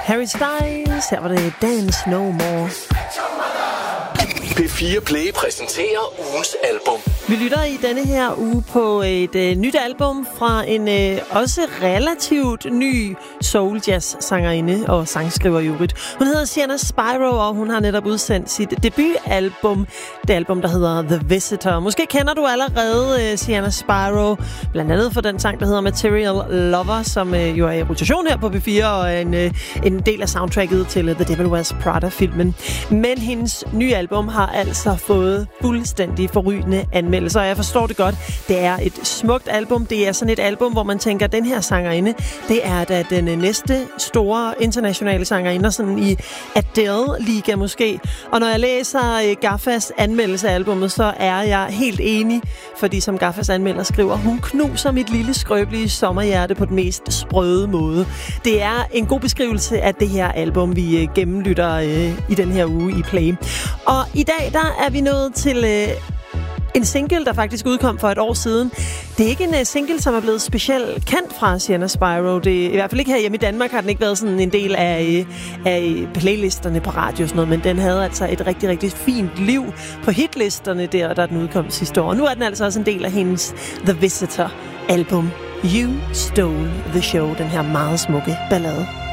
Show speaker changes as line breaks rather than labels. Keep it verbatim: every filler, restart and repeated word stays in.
Harry Styles, her var det Dance No More.
P fire Play præsenterer ugens album.
Vi lytter i denne her uge på et øh, nyt album fra en øh, også relativt ny soul jazz sangerinde og sangskriver i øvrigt. Hun hedder Sienna Spyro, og hun har netop udsendt sit debutalbum, det album, der hedder The Visitor. Måske kender du allerede øh, Sienna Spyro, blandt andet for den sang, der hedder Material Lover, som øh, jo er i rotation her på P fire og er en, øh, en del af soundtracket til uh, The Devil Wears Prada-filmen. Men hendes nye album har altså fået fuldstændig forrygende anmeldelser, og jeg forstår det godt. Det er et smukt album. Det er sådan et album, hvor man tænker, den her sangerinde, det er da den næste store internationale sangerinde, sådan i Adele-liga måske. Og når jeg læser Gaffas anmeldelse af albumet, så er jeg helt enig, fordi som Gaffas anmelder skriver, hun knuser mit lille skrøbelige sommerhjerte på den mest sprøde måde. Det er en god beskrivelse af det her album, vi gennemlytter øh, i den her uge i Play. Og i dag, der er vi nået til øh, en single, der faktisk udkom for et år siden. Det er ikke en uh, single, som er blevet specielt kendt fra Sienna Spyro. Det, i hvert fald ikke her hjemme i Danmark har den ikke været sådan en del af, af playlisterne på radio og sådan noget, men den havde altså et rigtig, rigtig fint liv på hitlisterne der, da den udkom sidste år. Og nu er den altså også en del af hendes The Visitor album. You Stole the Show, den her meget smukke ballade.